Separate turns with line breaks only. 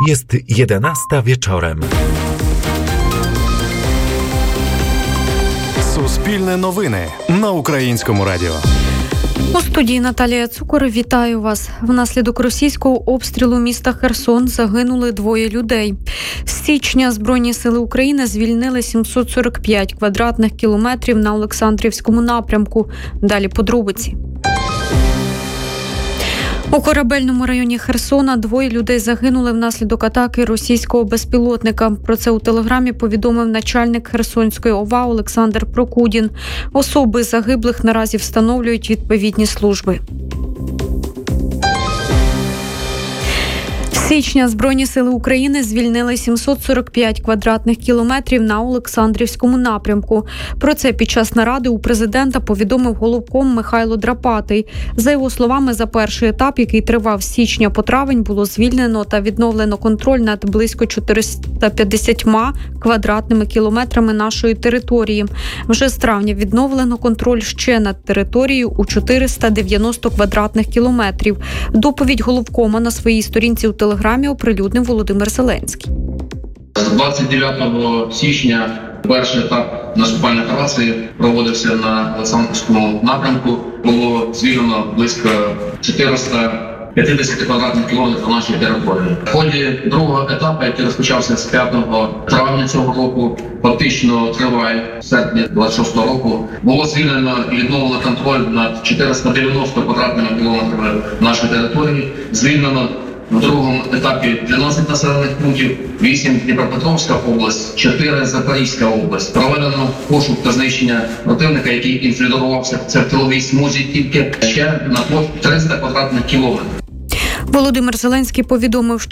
Jest 11 wieczorem.
Суспільне новини на Українському радіо.
У студії Наталія Цукор. Вітаю вас. Внаслідок російського обстрілу міста Херсон загинули 2 людей. З січня Збройні сили України звільнили 745 квадратних кілометрів на Олександрівському напрямку. Далі подробиці. У Корабельному районі Херсона 2 людей загинули внаслідок атаки російського безпілотника. Про це у телеграмі повідомив начальник Херсонської ОВА Олександр Прокудін. Особи загиблих наразі встановлюють відповідні служби. З січня Збройні сили України звільнили 745 квадратних кілометрів на Олександрівському напрямку. Про це під час наради у президента повідомив головком Михайло Драпатий. За його словами, за перший етап, який тривав з січня по травень, було звільнено та відновлено контроль над близько 450 квадратними кілометрами нашої території. Вже з травня відновлено контроль ще над територією у 490 квадратних кілометрів. Доповідь головкома на своїй сторінці у телеграмі оприлюднив Володимир Зеленський.
29 січня перший етап наступальної операції проводився на Олександрівському напрямку. Було звільнено близько 450 квадратних кілометрів нашої території. В ході другого етапу, який розпочався з 5 травня цього року, фактично триває в серпні 26 року, було звільнено і відновлено контроль над 490 квадратними кілометрами нашої території. Звільнено в другому етапі 12 населених пунктів, 8 Дніпропетровська область, 4 Запорізька область. Проведено пошук та знищення противника, який інфільтрувався в тиловій смузі тільки ще на площі 300 квадратних кілометрів.
Володимир Зеленський повідомив,